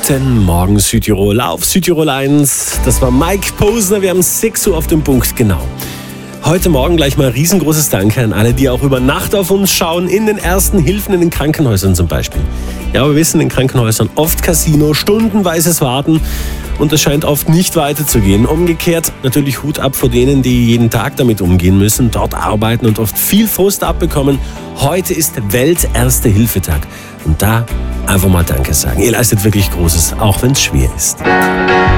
Guten Morgen Südtirol auf Südtirol 1. Das war Mike Posner, wir haben 6 Uhr auf dem Punkt, genau. Heute Morgen gleich mal riesengroßes Danke an alle, die auch über Nacht auf uns schauen, in den ersten Hilfen in den Krankenhäusern zum Beispiel. Ja, wir wissen, in Krankenhäusern oft Casino, stundenweises Warten und es scheint oft nicht weiterzugehen. Umgekehrt natürlich Hut ab vor denen, die jeden Tag damit umgehen müssen, dort arbeiten und oft viel Frust abbekommen. Heute ist Welt-Erste-Hilfe-Tag und da einfach mal Danke sagen. Ihr leistet wirklich Großes, auch wenn es schwer ist.